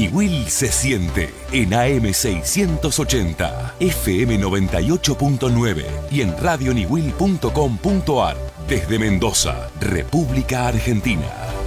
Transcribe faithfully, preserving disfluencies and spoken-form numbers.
Niwil se siente en A M seiscientos ochenta, F M noventa y ocho punto nueve y en radio niwil punto com punto ar. Desde Mendoza, República Argentina.